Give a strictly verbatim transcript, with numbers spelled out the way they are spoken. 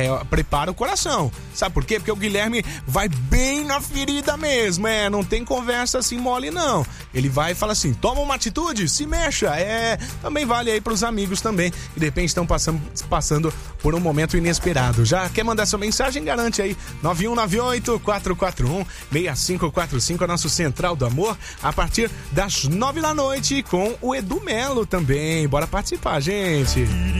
é, prepara o coração. Sabe por quê? Porque o Guilherme vai bem na ferida mesmo, é, não tem conversa assim mole não. Ele vai e fala assim, toma uma atitude, se mexa, é, também vale aí pros amigos também, que de repente estão passando, passando por um momento inesperado. Já quer mandar sua mensagem? Garante aí, nove um nove oito, quatro quatro um, seis cinco quatro cinco, é nosso Central do Amor, a partir das nove da noite com o Edu Melo também. Bora participar, gente.